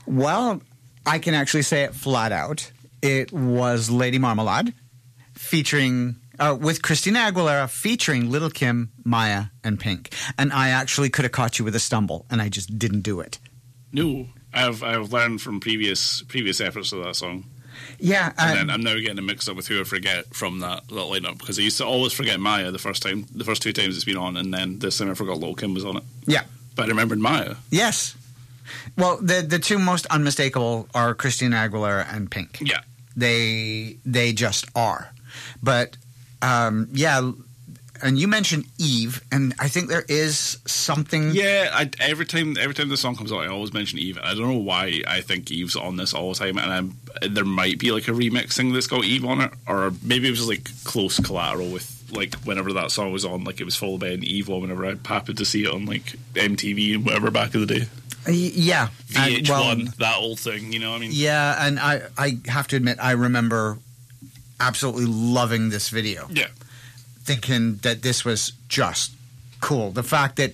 Well, I can actually say it flat out. It was Lady Marmalade featuring with Christina Aguilera featuring Little Kim, Maya, and Pink. And I actually could have caught you with a stumble, and I just didn't do it. No, I've learned from previous efforts of that song. Yeah, and then I'm now getting it mixed up with who I forget from that lineup, because I used to always forget Maya the first two times it's been on, and then this time I forgot Lil' Kim was on it. Yeah, but I remembered Maya. Yes. Well, the two most unmistakable are Christina Aguilera and Pink. Yeah, they just are. But yeah. And you mentioned Eve, and I think there is something. Yeah, every time the song comes out, I always mention Eve. I don't know why I think Eve's on this all the time, and there might be like a remix thing that's got Eve on it, or maybe it was just like close collateral with like whenever that song was on, like it was followed by an Eve one whenever I happened to see it on like MTV and whatever back in the day. Yeah, VH1, that old thing, you know what I mean? Yeah, and I have to admit, I remember absolutely loving this video. Yeah. Thinking that this was just cool. The fact that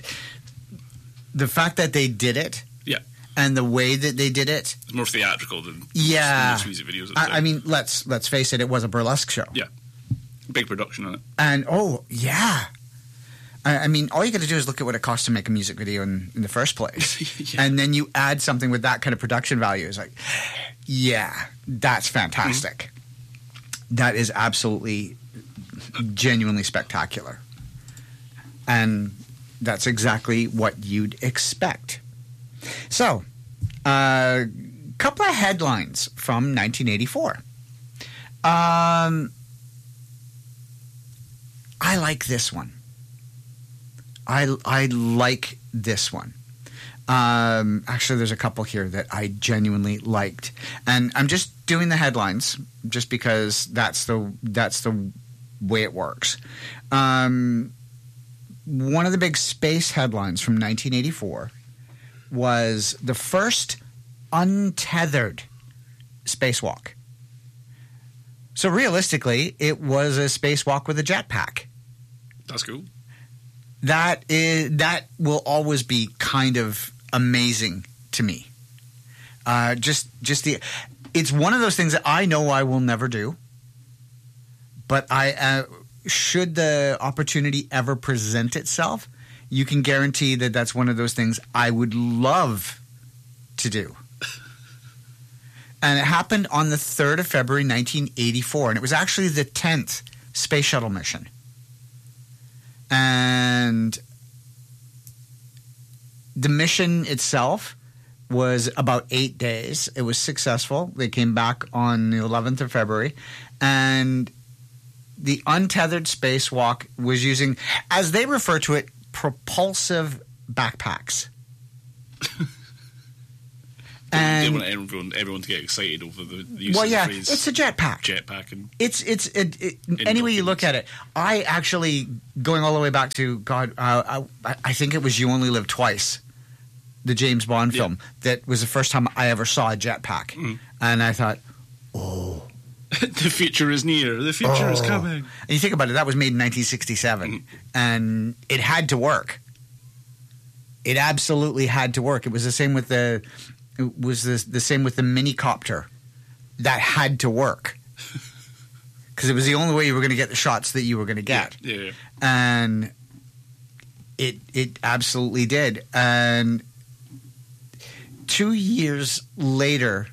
they did it, yeah, and the way that they did it, it's more theatrical than most music videos. I mean, let's face it, it was a burlesque show. Yeah, big production on it. And yeah, I mean, all you got to do is look at what it costs to make a music video in the first place, yeah. And then you add something with that kind of production value. It's like, yeah, that's fantastic. Mm-hmm. That is absolutely. Genuinely spectacular, and that's exactly what you'd expect. So, a couple of headlines from 1984. I like this one. I like this one. Actually, there's a couple here that I genuinely liked, and I'm just doing the headlines just because that's the way it works. One of the big space headlines from 1984 was the first untethered spacewalk. So realistically, it was a spacewalk with a jetpack. That's cool. That will always be kind of amazing to me. It's one of those things that I know I will never do. But should the opportunity ever present itself, you can guarantee that that's one of those things I would love to do. And it happened on the 3rd of February, 1984. And it was actually the 10th space shuttle mission. And the mission itself was about 8 days. It was successful. They came back on the 11th of February. And the untethered spacewalk was using, as they refer to it, propulsive backpacks. They want everyone to get excited over the use of the phrase. It's a jetpack. Jetpack. It's any way you look at it. I actually, going all the way back to, I think it was You Only Live Twice, the James Bond film, that was the first time I ever saw a jetpack. Mm. And I thought, oh. The future is near. The future is coming. And you think about it, that was made in 1967, and it had to work. It absolutely had to work. It was the same with the same with the minicopter. That had to work because it was the only way you were going to get the shots that you were going to get. Yeah. And it absolutely did. And 2 years later,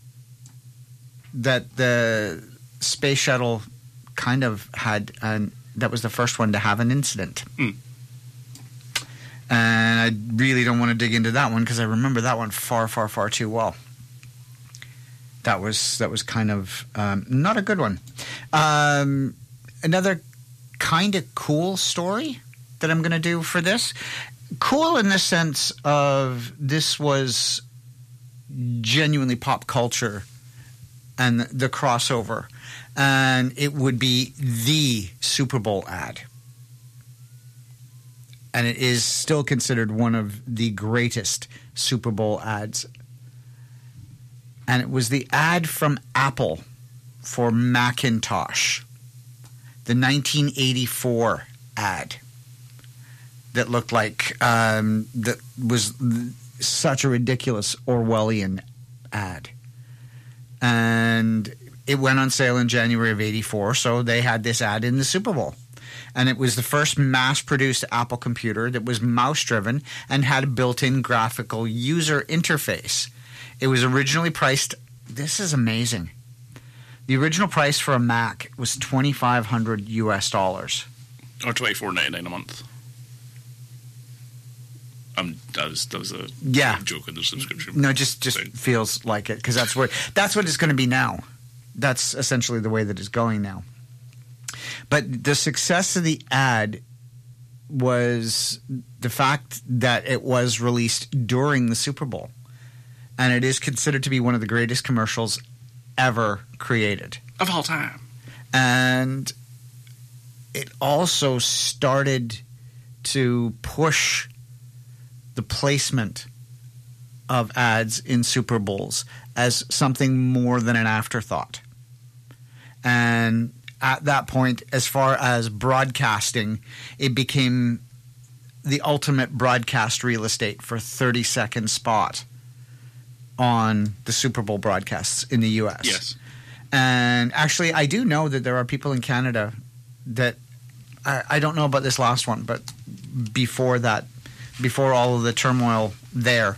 that the space shuttle kind of had, that was the first one to have an incident. Mm. And I really don't want to dig into that one because I remember that one far, far, far too well. That was kind of not a good one. Another kind of cool story that I'm going to do for this. Cool in the sense of this was genuinely pop culture and the crossover, and it would be the Super Bowl ad. And it is still considered one of the greatest Super Bowl ads. And it was the ad from Apple for Macintosh, the 1984 ad that looked like that was such a ridiculous Orwellian ad. And it went on sale in January of 84, so they had this ad in the Super Bowl. And it was the first mass-produced Apple computer that was mouse-driven and had a built-in graphical user interface. It was originally priced – this is amazing. The original price for a Mac was $2,500 US. Or $24.99 a month. That was a joke in the subscription. No, just feels like it, because that's what it's going to be now. That's essentially the way that it's going now. But the success of the ad was the fact that it was released during the Super Bowl, and it is considered to be one of the greatest commercials ever created of all time. And it also started to push the placement of ads in Super Bowls as something more than an afterthought. And at that point, as far as broadcasting, it became the ultimate broadcast real estate for a 30-second spot on the Super Bowl broadcasts in the U.S. Yes. And actually, I do know that there are people in Canada that I don't know about this last one, but before that, before all of the turmoil there,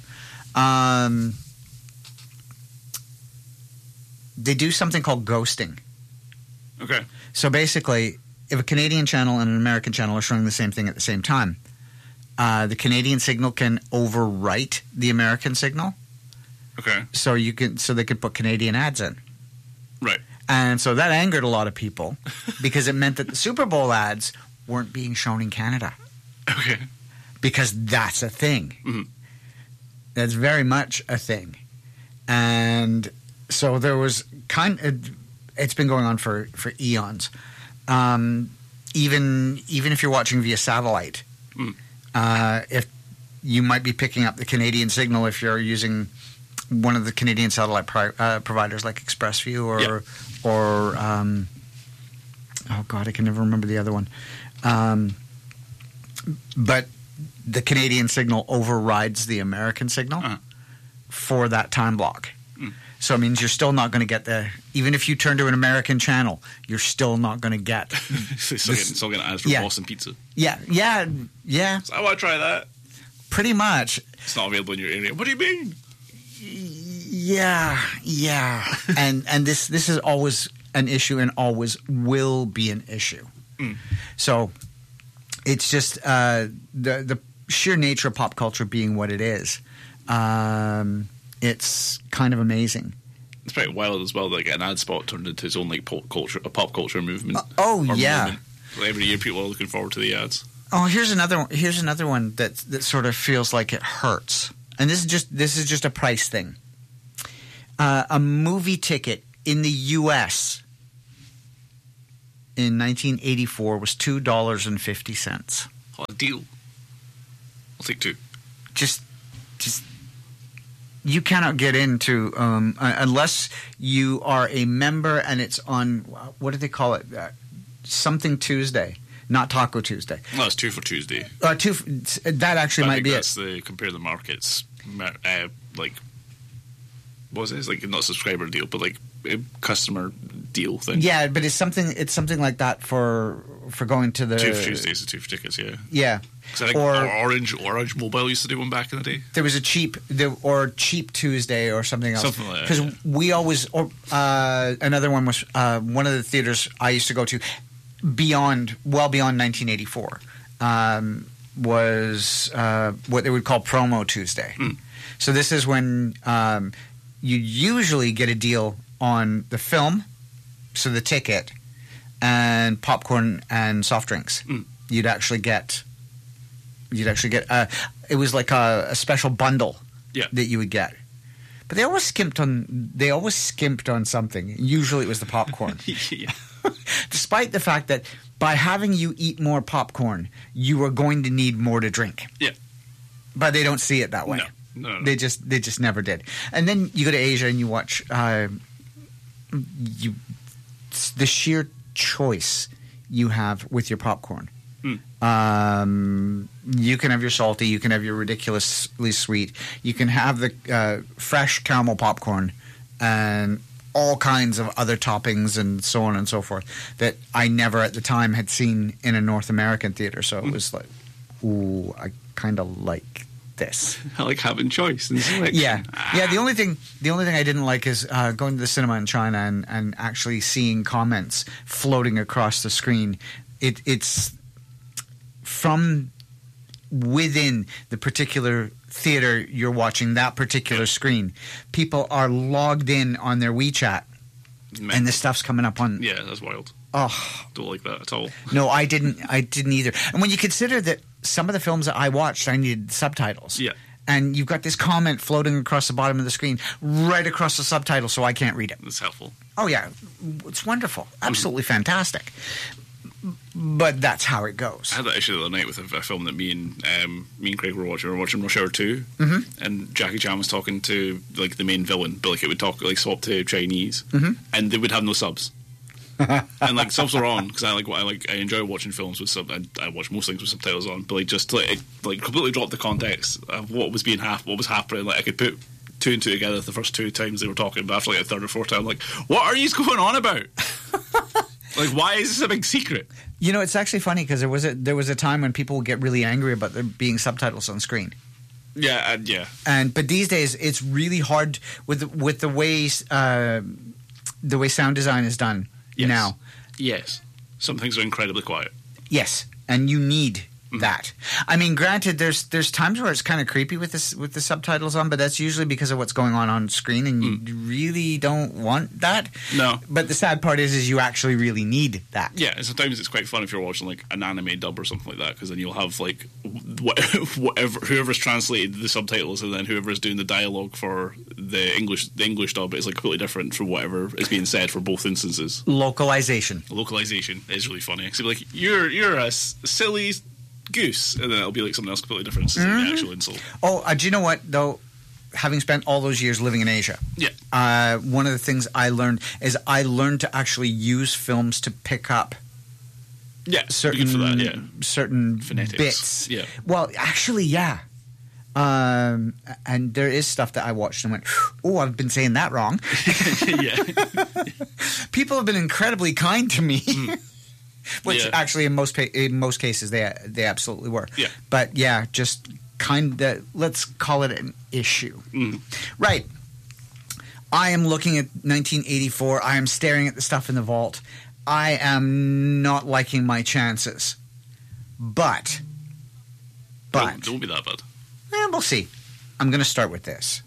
they do something called ghosting. Okay. So basically, if a Canadian channel and an American channel are showing the same thing at the same time, the Canadian signal can overwrite the American signal. Okay. So they could put Canadian ads in. Right. And so that angered a lot of people because it meant that the Super Bowl ads weren't being shown in Canada. Okay. Because that's a thing. Mm-hmm. That's very much a thing. And so there was it's been going on for eons. Even if you're watching via satellite, if you might be picking up the Canadian signal if you're using one of the Canadian satellite providers like ExpressView or oh God, I can never remember the other one. But the Canadian signal overrides the American signal for that time block. So it means you're still not going to get even if you turn to an American channel, you're still not going to get. still getting ads for Boston Pizza. Yeah. So I want to try that. Pretty much. It's not available in your area. What do you mean? Yeah. and this is always an issue and always will be an issue. So it's just the sheer nature of pop culture being what it is. It's kind of amazing. It's pretty wild as well. Like an ad spot turned into its own like pop culture movement. Yeah. So every year people are looking forward to the ads. Oh, here's another one that sort of feels like it hurts. And this is just a price thing. A movie ticket in the U.S. in 1984 was $2.50. What a deal! I'll take two. Just you cannot get into unless you are a member and it's on what do they call it? Something Tuesday, not Taco Tuesday. No, it's 2 for Tuesday. That actually might be that's the compare the markets like what was it? It's like not subscriber deal, but like a customer deal thing. Yeah, but it's something like that for going to the 2 for Tuesdays and 2 for tickets. Yeah. I think Orange Mobile used to do one back in the day. There was a cheap Tuesday or something else. Something like that. Because we always another one was one of the theaters I used to go to beyond 1984 was what they would call Promo Tuesday. So this is when you usually get a deal on the film, so the ticket, and popcorn and soft drinks. You'd actually get it was like a special bundle that you would get. But they always skimped on something. Usually it was the popcorn. Yeah. Despite the fact that by having you eat more popcorn, you are going to need more to drink. Yeah. But they don't see it that way. No. They just never did. And then you go to Asia and you watch the sheer choice you have with your popcorn You can have your salty. You can have your ridiculously sweet. You can have the fresh caramel popcorn and all kinds of other toppings and so on and so forth that I never at the time had seen in a North American theater. So it was like, ooh, I kind of like this. I like having choice and selection. Yeah. The only thing I didn't like is going to the cinema in China and actually seeing comments floating across the screen. It's from within the particular theater you're watching that particular screen. People are logged in on their WeChat, and the stuff's coming up on. Yeah, that's wild. Oh, Don't like that at all. no, I didn't either. And when you consider that some of the films that I watched, I needed subtitles. Yeah. And you've got this comment floating across the bottom of the screen, right across the subtitle, so I can't read it. That's helpful. Oh, yeah. It's wonderful. Absolutely fantastic. But that's how it goes. I had that issue the other night with a film that me and Craig were watching. We were watching Rush Hour 2, and Jackie Chan was talking to like the main villain, but like it would swap to Chinese, and they would have no subs. And like subs were on because I enjoy watching films with sub. I watch most things with subtitles on, but it completely dropped the context of what was happening. Like I could put two and two together the first two times they were talking, but after like a third or fourth time, I'm like, what are you going on about? Like, why is this a big secret? You know, it's actually funny because there was a time when people would get really angry about there being subtitles on screen. Yeah, yeah. But these days, it's really hard with the way sound design is done now. Yes, some things are incredibly quiet. Yes, and you need that. I mean, granted, there's times where it's kind of creepy with the subtitles on, but that's usually because of what's going on screen, and you really don't want that. No. But the sad part is you actually really need that. Yeah, and sometimes it's quite fun if you're watching like an anime dub or something like that, because then you'll have like whatever whoever's translated the subtitles, and then whoever's doing the dialogue for the English dub is like completely different from whatever is being said for both instances. Localization is really funny. So like you're a silly goose, and then it'll be like something else completely different. It's the actual insult. Oh, do you know what though? Having spent all those years living in Asia, one of the things I learned to actually use films to pick up certain good for that, certain phonetics. bits. Yeah. Well, actually, yeah. And there is stuff that I watched and went, "Oh, I've been saying that wrong." Yeah. People have been incredibly kind to me. Which actually, in most cases, they absolutely were. Yeah. But yeah, just kind of, let's call it an issue. Right. I am looking at 1984. I am staring at the stuff in the vault. I am not liking my chances. But don't be that bad. We'll see. I'm going to start with this.